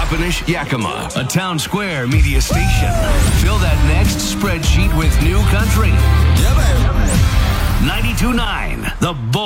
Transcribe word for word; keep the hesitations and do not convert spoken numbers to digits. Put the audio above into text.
Toppenish, Yakima, a town square media station. Fill that next spreadsheet with new country. Yeah, baby. ninety-two point nine, The Bull.